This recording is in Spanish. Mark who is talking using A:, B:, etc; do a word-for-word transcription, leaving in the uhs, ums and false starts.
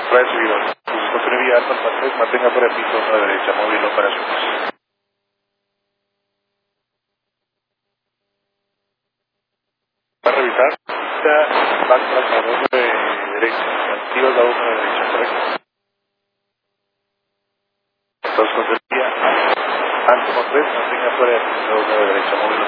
A: Recibido. Continuidad Alfa tres, mantenga por el piso uno de derecha, móvil operaciones. Para revisar, está back track a uno de derecha, activa la uno de derecha, correcto. Entonces, continuidad Alfa tres, mantenga por el piso uno de derecha, móvil